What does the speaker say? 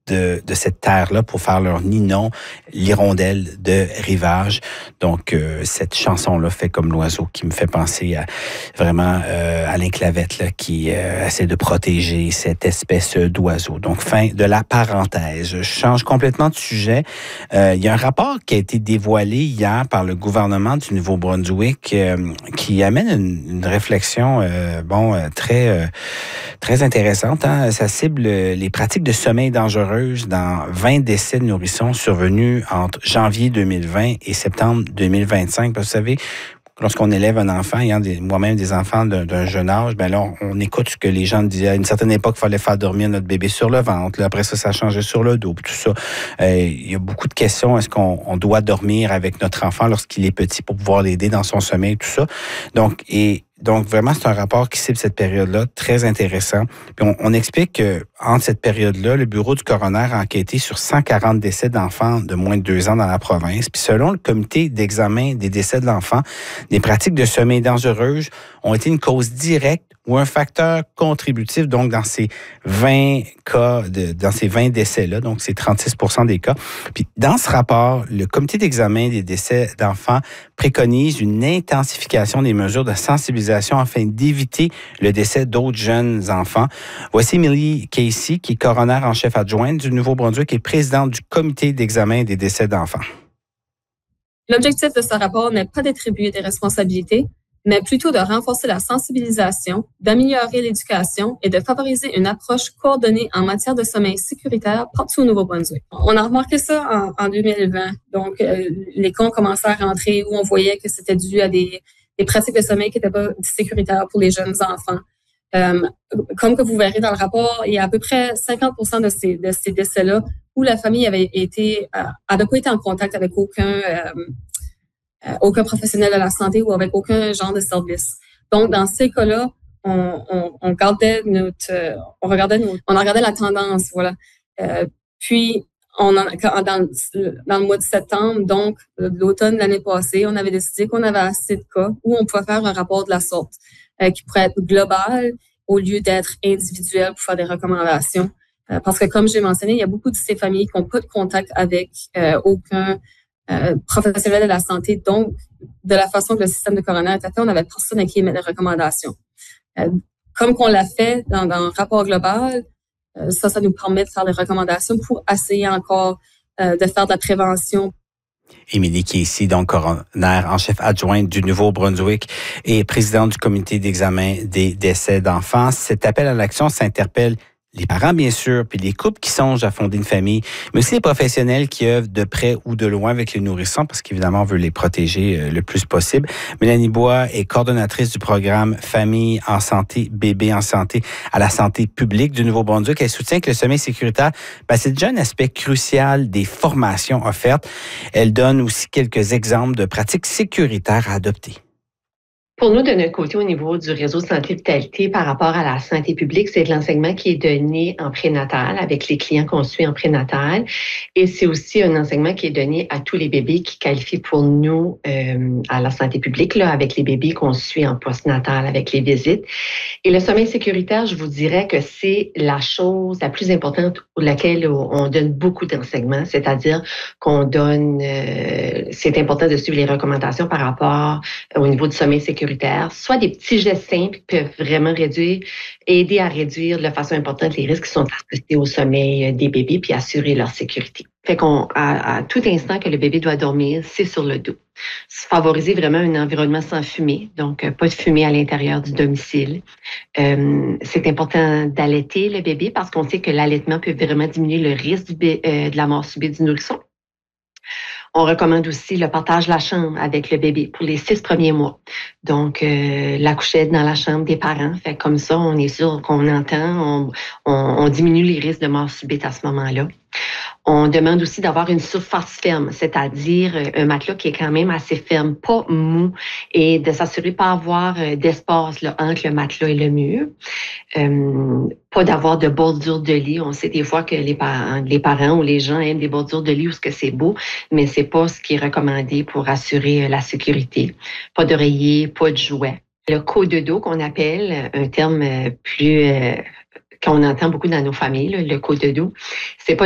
de cette terre-là pour faire leur ninon, l'hirondelle de Rivage. Donc, cette chanson-là fait comme l'oiseau qui me fait penser à vraiment Alain Clavette là, qui essaie de protéger cette espèce d'oiseau. Donc, fin de la parenthèse. Je change complètement de sujet. Il y a un rapport qui a été dévoilé hier par le gouvernement du Nouveau-Brunswick qui amène une réflexion très intéressante. Hein? Ça cible les pratiques de sommeil dangereuses dans 20 décès de nourrissons survenus entre janvier 2020 et septembre 2025. Parce que vous savez, lorsqu'on élève un enfant, ayant moi-même des enfants d'un jeune âge, ben là, on écoute ce que les gens disaient. À une certaine époque, il fallait faire dormir notre bébé sur le ventre. Là, après ça changeait sur le dos, tout ça. Il y a beaucoup de questions. Est-ce qu'on doit dormir avec notre enfant lorsqu'il est petit pour pouvoir l'aider dans son sommeil, tout ça? Donc, vraiment, c'est un rapport qui cible cette période-là, très intéressant. Puis on explique qu'entre cette période-là, le bureau du coroner a enquêté sur 140 décès d'enfants de moins de 2 ans dans la province. Puis selon le comité d'examen des décès de l'enfant, les pratiques de sommeil dangereuses ont été une cause directe ou un facteur contributif, donc dans ces 20 cas, dans ces 20 décès-là, donc c'est 36% des cas. Puis dans ce rapport, le comité d'examen des décès d'enfants préconise une intensification des mesures de sensibilisation afin d'éviter le décès d'autres jeunes enfants. Voici Millie Casey, qui est coroner en chef adjointe du Nouveau-Brunswick et présidente du comité d'examen des décès d'enfants. L'objectif de ce rapport n'est pas d'attribuer des responsabilités, mais plutôt de renforcer la sensibilisation, d'améliorer l'éducation et de favoriser une approche coordonnée en matière de sommeil sécuritaire partout au Nouveau-Brunswick. On a remarqué ça en 2020. Donc, les cas ont commencé à rentrer où on voyait que c'était dû à des pratiques de sommeil qui n'étaient pas sécuritaires pour les jeunes enfants. Comme que vous verrez dans le rapport, il y a à peu près 50% de ces décès-là où la famille avait pas été en contact avec aucun professionnel de la santé ou avec aucun genre de service. Donc, dans ces cas-là, on regardait la tendance, voilà. Puis, dans le mois de septembre, donc l'automne de l'année passée, on avait décidé qu'on avait assez de cas où on pouvait faire un rapport de la sorte qui pourrait être global au lieu d'être individuel pour faire des recommandations. Parce que, comme j'ai mentionné, il y a beaucoup de ces familles qui n'ont pas de contact avec aucun professionnel de la santé. Donc, de la façon que le système de coroner était fait, on n'avait personne à qui émettre des recommandations. Comme qu'on l'a fait dans le rapport global, ça nous permet de faire des recommandations pour essayer encore de faire de la prévention. Émilie Casey, donc coroner en chef adjointe du Nouveau-Brunswick et présidente du comité d'examen des décès d'enfants. Cet appel à l'action s'interpelle les parents, bien sûr, puis les couples qui songent à fonder une famille, mais aussi les professionnels qui œuvrent de près ou de loin avec les nourrissons, parce qu'évidemment, on veut les protéger le plus possible. Mélanie Bois est coordonnatrice du programme Famille en santé, bébé en santé à la santé publique du Nouveau-Brunswick. Elle soutient que le sommeil sécuritaire, c'est déjà un aspect crucial des formations offertes. Elle donne aussi quelques exemples de pratiques sécuritaires à adopter. Pour nous, de notre côté, au niveau du réseau de santé vitalité par rapport à la santé publique, c'est de l'enseignement qui est donné en prénatal avec les clients qu'on suit en prénatal. Et c'est aussi un enseignement qui est donné à tous les bébés qui qualifient pour nous à la santé publique, là, avec les bébés qu'on suit en postnatal avec les visites. Et le sommeil sécuritaire, je vous dirais que c'est la chose la plus importante pour laquelle on donne beaucoup d'enseignements, c'est-à-dire qu'on donne, c'est important de suivre les recommandations par rapport au niveau du sommeil sécuritaire. Soit des petits gestes simples qui peuvent vraiment aider à réduire de façon importante les risques qui sont associés au sommeil des bébés puis assurer leur sécurité. Fait à tout instant que le bébé doit dormir, c'est sur le dos. Favoriser vraiment un environnement sans fumée, donc pas de fumée à l'intérieur du domicile. C'est important d'allaiter le bébé parce qu'on sait que l'allaitement peut vraiment diminuer le risque de la mort subite du nourrisson. On recommande aussi le partage de la chambre avec le bébé pour les 6 premiers mois. Donc, la couchette dans la chambre des parents. Fait comme ça, on est sûr qu'on entend, on diminue les risques de mort subite à ce moment-là. On demande aussi d'avoir une surface ferme, c'est-à-dire un matelas qui est quand même assez ferme, pas mou, et de s'assurer de pas avoir d'espace là, entre le matelas et le mur. Pas d'avoir de bordure de lit. On sait des fois que les parents ou les gens aiment des bordures de lit où c'est beau, mais c'est pas ce qui est recommandé pour assurer la sécurité. Pas d'oreiller, pas de jouets. Le cododo qu'on appelle, un terme plus qu'on entend beaucoup dans nos familles, là, le cododo, c'est pas